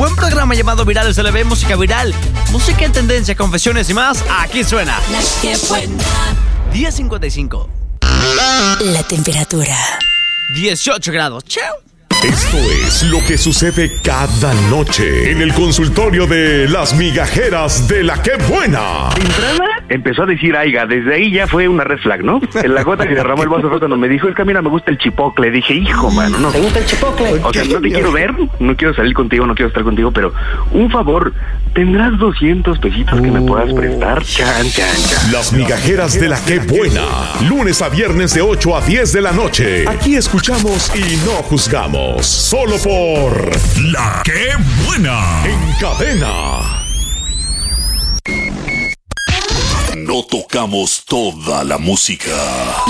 buen programa llamado Viral se le ve música viral, música en tendencia, confesiones y más. Aquí suena La que buena. 10:55. La temperatura 18 grados. Chao. Esto es lo que sucede cada noche en el consultorio de las migajeras de La Que Buena. De entrada empezó a decir aiga, desde ahí ya fue una red flag, ¿no? En la gota que derramó el vaso fue cuando me dijo, es que mira, me gusta el chipocle. Dije, hijo, mano, no. ¿Te gusta el chipocle? O sea, no te quiero ver, no quiero salir contigo, no quiero estar contigo, pero un favor, ¿tendrás 200 pesitos que me puedas prestar? Chan, chan, chan. Las migajeras de La Que Buena. Lunes a viernes de 8 a 10 de la noche. Aquí escuchamos y no juzgamos. Solo por La Que Buena. En cadena. No tocamos toda la música.